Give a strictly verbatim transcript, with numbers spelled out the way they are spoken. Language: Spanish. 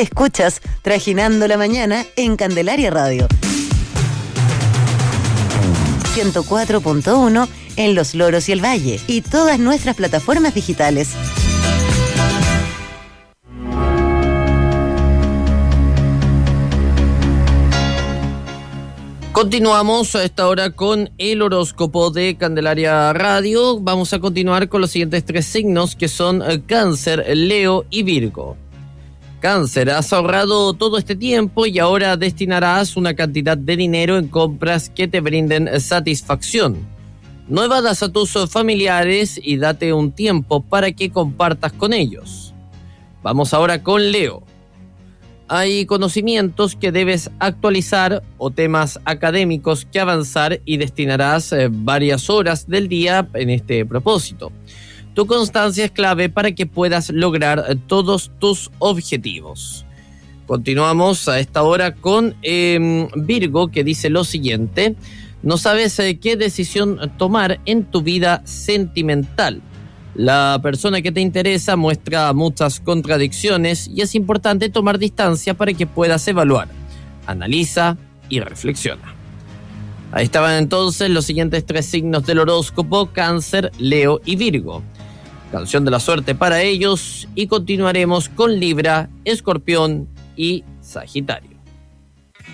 Escuchas Trajinando la Mañana en Candelaria Radio. ciento cuatro punto uno en Los Loros y el Valle y todas nuestras plataformas digitales. Continuamos a esta hora con el horóscopo de Candelaria Radio. Vamos a continuar con los siguientes tres signos que son Cáncer, Leo y Virgo. Cáncer, has ahorrado todo este tiempo y ahora destinarás una cantidad de dinero en compras que te brinden satisfacción. No evadas a tus familiares y date un tiempo para que compartas con ellos. Vamos ahora con Leo. Hay conocimientos que debes actualizar o temas académicos que avanzar y destinarás eh, varias horas del día en este propósito. Tu constancia es clave para que puedas lograr eh, todos tus objetivos. Continuamos a esta hora con eh, Virgo, que dice lo siguiente: no sabes eh, qué decisión tomar en tu vida sentimental. La persona que te interesa muestra muchas contradicciones y es importante tomar distancia para que puedas evaluar, analiza y reflexiona. Ahí estaban entonces los siguientes tres signos del horóscopo: Cáncer, Leo y Virgo. Canción de la suerte para ellos y continuaremos con Libra, Escorpión y Sagitario.